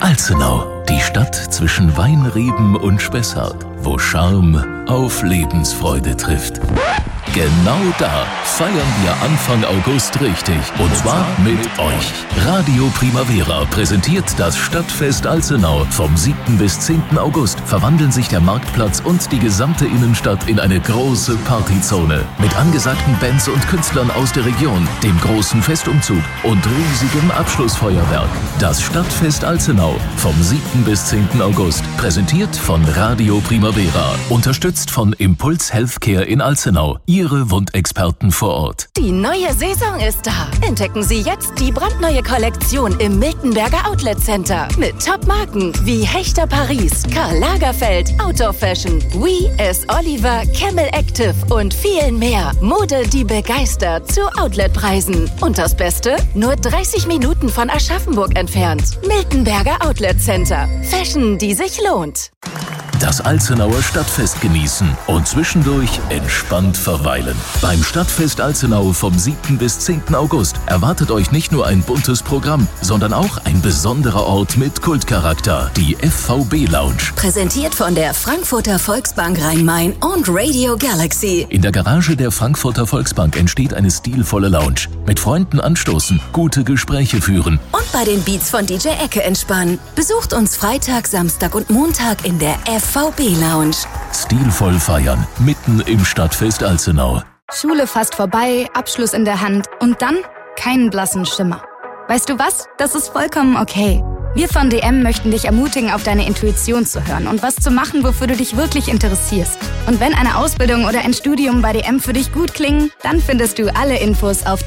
Alzenau, die Stadt zwischen Weinreben und Spessart, wo Charme auf Lebensfreude trifft. Genau da feiern wir Anfang August richtig. Und zwar mit euch. Radio Primavera präsentiert das Stadtfest Alzenau. Vom 7. bis 10. August verwandeln sich der Marktplatz und die gesamte Innenstadt in eine große Partyzone. Mit angesagten Bands und Künstlern aus der Region, dem großen Festumzug und riesigem Abschlussfeuerwerk. Das Stadtfest Alzenau vom 7. bis 10. August. Präsentiert von Radio Primavera. Unterstützt von Impuls Healthcare in Alzenau. Ihre Wundexperten vor Ort. Die neue Saison ist da. Entdecken Sie jetzt die brandneue Kollektion im Miltenberger Outlet Center. Mit Top-Marken wie Hechter Paris, Karl Lagerfeld, Outdoor Fashion, Oui, S. Oliver, Camel Active und vielen mehr. Mode, die begeistert zu Outletpreisen. Und das Beste? Nur 30 Minuten von Aschaffenburg entfernt. Miltenberger Outlet Center. Fashion, die sich lohnt. Das Alzenauer Stadtfest genießen und zwischendurch entspannt verweilen. Beim Stadtfest Alzenau vom 7. bis 10. August erwartet euch nicht nur ein buntes Programm, sondern auch ein besonderer Ort mit Kultcharakter, die FVB Lounge. Präsentiert von der Frankfurter Volksbank Rhein-Main und Radio Galaxy. In der Garage der Frankfurter Volksbank entsteht eine stilvolle Lounge. Mit Freunden anstoßen, gute Gespräche führen. Und bei den Beats von DJ Ecke entspannen. Besucht uns Freitag, Samstag und Montag in der FVB Lounge. Stilvoll feiern, mitten im Stadtfest Alzenau. Schule fast vorbei, Abschluss in der Hand und dann keinen blassen Schimmer. Weißt du was? Das ist vollkommen okay. Wir von DM möchten dich ermutigen, auf deine Intuition zu hören und was zu machen, wofür du dich wirklich interessierst. Und wenn eine Ausbildung oder ein Studium bei DM für dich gut klingen, dann findest du alle Infos auf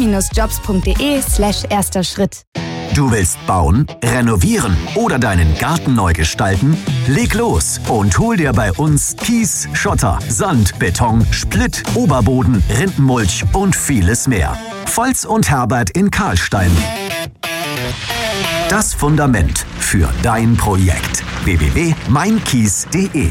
dm-jobs.de/erster Schritt. Du willst bauen, renovieren oder deinen Garten neu gestalten? Leg los und hol dir bei uns Kies, Schotter, Sand, Beton, Splitt, Oberboden, Rindenmulch und vieles mehr. Volz und Herbert in Karlstein. Das Fundament für dein Projekt. www.meinkies.de.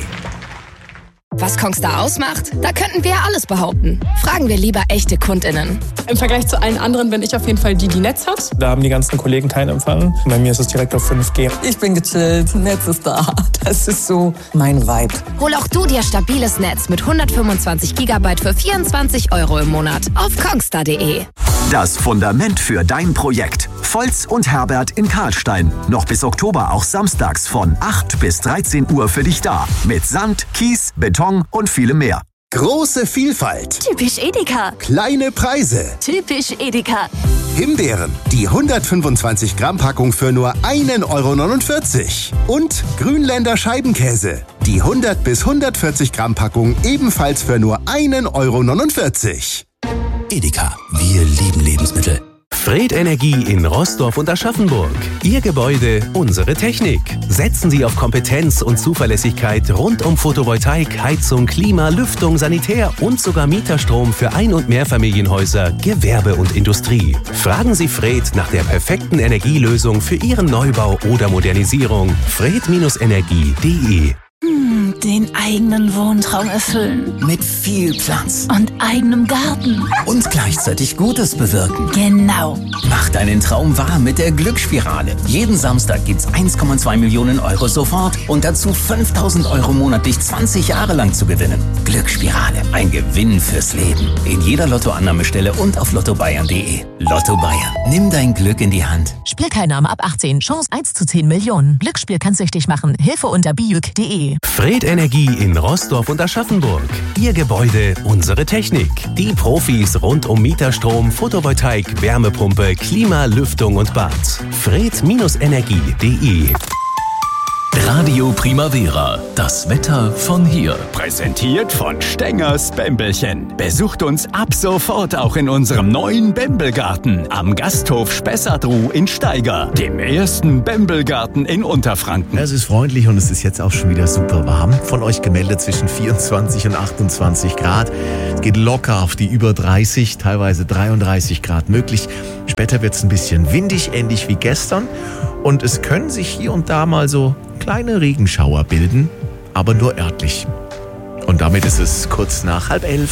Was Kongstar ausmacht? Da könnten wir ja alles behaupten. Fragen wir lieber echte KundInnen. Im Vergleich zu allen anderen bin ich auf jeden Fall die Netz hat. Da haben die ganzen Kollegen keinen Empfang. Bei mir ist es direkt auf 5G. Ich bin gechillt, Netz ist da. Das ist so mein Vibe. Hol auch du dir stabiles Netz mit 125 GB für 24 € im Monat auf kongstar.de. Das Fundament für dein Projekt. Volz und Herbert in Karlstein. Noch bis Oktober auch samstags von 8 bis 13 Uhr für dich da. Mit Sand, Kies, Beton und vielem mehr. Große Vielfalt. Typisch Edeka. Kleine Preise. Typisch Edeka. Himbeeren. Die 125 Gramm Packung für nur 1,49 €. Und Grünländer Scheibenkäse. Die 100 bis 140 Gramm Packung ebenfalls für nur 1,49 €. Edeka. Wir lieben Lebensmittel. Fred Energie in Roßdorf und Aschaffenburg. Ihr Gebäude, unsere Technik. Setzen Sie auf Kompetenz und Zuverlässigkeit rund um Photovoltaik, Heizung, Klima, Lüftung, Sanitär und sogar Mieterstrom für Ein- und Mehrfamilienhäuser, Gewerbe und Industrie. Fragen Sie Fred nach der perfekten Energielösung für Ihren Neubau oder Modernisierung. fred-energie.de. Den eigenen Wohntraum erfüllen. Mit viel Platz. Und eigenem Garten. Und gleichzeitig Gutes bewirken. Genau. Mach deinen Traum wahr mit der Glücksspirale. Jeden Samstag gibt's 1,2 Millionen € sofort und dazu 5.000 € monatlich 20 Jahre lang zu gewinnen. Glücksspirale. Ein Gewinn fürs Leben. In jeder Lottoannahmestelle und auf lottobayern.de. Lotto Bayern. Nimm dein Glück in die Hand. Spielteilnahme ab 18. Chance 1 zu 10 Millionen. Glücksspiel kann süchtig machen. Hilfe unter bijuk.de. Fred Energie in Roßdorf und Aschaffenburg. Ihr Gebäude, unsere Technik. Die Profis rund um Mieterstrom, Photovoltaik, Wärmepumpe, Klima, Lüftung und Bad. fred-energie.de. Radio Primavera, das Wetter von hier. Präsentiert von Stengers Bämbelchen. Besucht uns ab sofort auch in unserem neuen Bämbelgarten am Gasthof Spessart-Ruh in Steiger, dem ersten Bämbelgarten in Unterfranken. Es ist freundlich und es ist jetzt auch schon wieder super warm. Von euch gemeldet zwischen 24 und 28 Grad. Es geht locker auf die über 30, teilweise 33 Grad möglich. Später wird es ein bisschen windig, ähnlich wie gestern. Und es können sich hier und da mal so kleine Regenschauer bilden, aber nur örtlich. Und damit ist es kurz nach 10:30.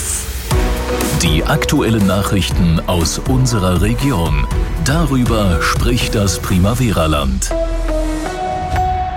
Die aktuellen Nachrichten aus unserer Region. Darüber spricht das Primavera-Land.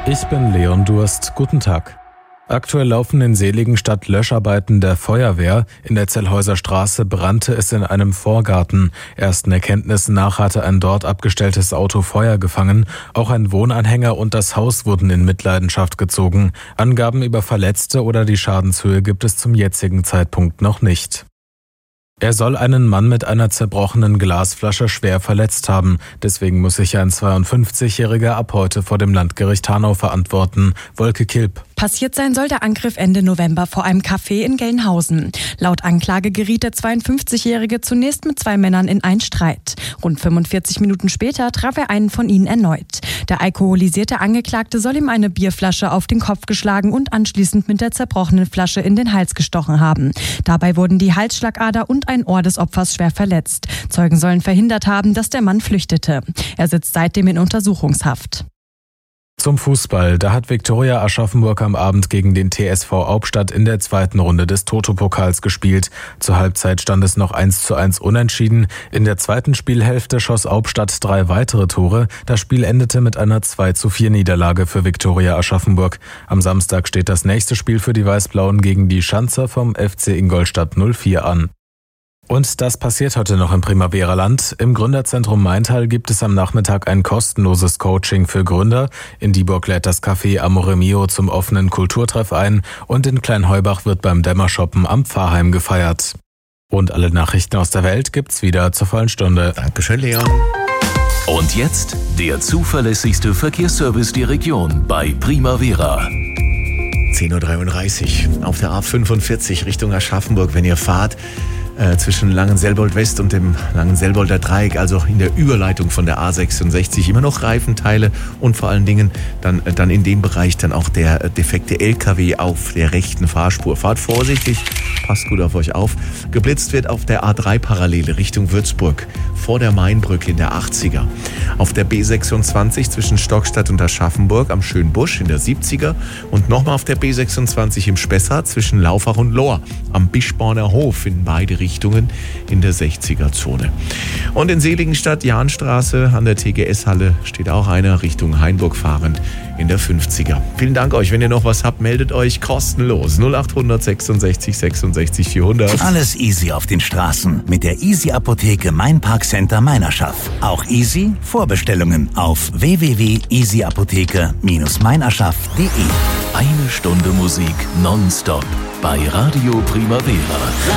Ich bin Leon Durst. Guten Tag. Aktuell laufen in Seligenstadt Löscharbeiten der Feuerwehr. In der Zellhäuser Straße brannte es in einem Vorgarten. Ersten Erkenntnissen nach hatte ein dort abgestelltes Auto Feuer gefangen. Auch ein Wohnanhänger und das Haus wurden in Mitleidenschaft gezogen. Angaben über Verletzte oder die Schadenshöhe gibt es zum jetzigen Zeitpunkt noch nicht. Er soll einen Mann mit einer zerbrochenen Glasflasche schwer verletzt haben. Deswegen muss sich ein 52-Jähriger ab heute vor dem Landgericht Hanau verantworten. Wolke Kilp. Passiert sein soll der Angriff Ende November vor einem Café in Gelnhausen. Laut Anklage geriet der 52-Jährige zunächst mit 2 Männern in einen Streit. Rund 45 Minuten später traf er einen von ihnen erneut. Der alkoholisierte Angeklagte soll ihm eine Bierflasche auf den Kopf geschlagen und anschließend mit der zerbrochenen Flasche in den Hals gestochen haben. Dabei wurden die Halsschlagader und ein Ohr des Opfers schwer verletzt. Zeugen sollen verhindert haben, dass der Mann flüchtete. Er sitzt seitdem in Untersuchungshaft. Zum Fußball. Da hat Viktoria Aschaffenburg am Abend gegen den TSV Hauptstadt in der zweiten Runde des Toto-Pokals gespielt. Zur Halbzeit stand es noch 1:1 unentschieden. In der zweiten Spielhälfte schoss Hauptstadt 3 weitere Tore. Das Spiel endete mit einer 2:4 Niederlage für Viktoria Aschaffenburg. Am Samstag steht das nächste Spiel für die Weißblauen gegen die Schanzer vom FC Ingolstadt 04 an. Und das passiert heute noch im Primavera-Land. Im Gründerzentrum Maintal gibt es am Nachmittag ein kostenloses Coaching für Gründer. In Dieburg lädt das Café Amore Mio zum offenen Kulturtreff ein und in Kleinheubach wird beim Dämmershoppen am Pfarrheim gefeiert. Und alle Nachrichten aus der Welt gibt's wieder zur vollen Stunde. Dankeschön, Leon. Und jetzt der zuverlässigste Verkehrsservice der Region bei Primavera. 10:33 Uhr auf der A45 Richtung Aschaffenburg, wenn ihr fahrt. Zwischen Langenselbold West und dem Langenselbolder Dreieck, also in der Überleitung von der A66, immer noch Reifenteile und vor allen Dingen dann in dem Bereich dann auch der defekte LKW auf der rechten Fahrspur. Fahrt vorsichtig, passt gut auf euch auf. Geblitzt wird auf der A3-Parallele Richtung Würzburg vor der Mainbrücke in der 80er. Auf der B26 zwischen Stockstadt und Aschaffenburg am Schönbusch in der 70er und nochmal auf der B26 im Spessart zwischen Laufach und Lohr am Bischborner Hof in beide Richtungen in der 60er-Zone. Und in Seligenstadt, Jahnstraße an der TGS-Halle steht auch einer Richtung Hainburg fahrend in der 50er. Vielen Dank euch. Wenn ihr noch was habt, meldet euch kostenlos. 0800 66 66 400. Alles easy auf den Straßen mit der Easy Apotheke Main Park Center Meinerschaft. Auch easy Vorbestellungen auf www.easyapotheke-meinerschaft.de. Eine Stunde Musik nonstop bei Radio Primavera.